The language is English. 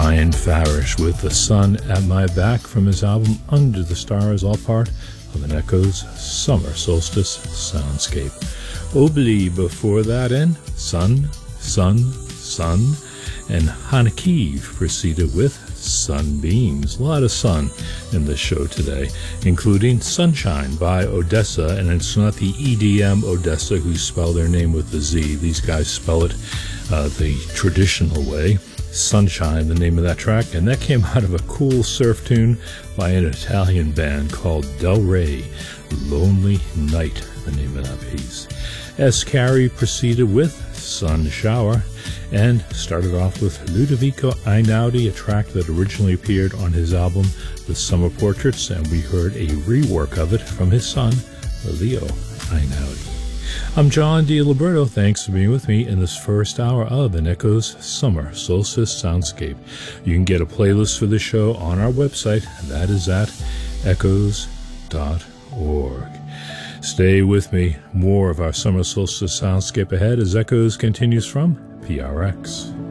Brian Farish with The Sun at My Back from his album Under the Stars, all part of an Echoes Summer Solstice Soundscape. Obli before that, and Sun, Sun, Sun, and Hanakiv proceeded with Sunbeams. A lot of sun in the show today, including Sunshine by Odessa, and it's not the EDM Odessa who spell their name with a Z. These guys spell it the traditional way. Sunshine, the name of that track, and that came out of a cool surf tune by an Italian band called Del Rey. Lonely Night, the name of that piece. S. Carey proceeded with Sun Shower, and started off with Ludovico Einaudi, a track that originally appeared on his album The Summer Portraits, and we heard a rework of it from his son, Leo Einaudi. I'm John DiLiberto. Thanks for being with me in this first hour of an Echoes Summer Solstice Soundscape. You can get a playlist for the show on our website, and that is at echoes.org. Stay with me. More of our Summer Solstice Soundscape ahead as Echoes continues from PRX.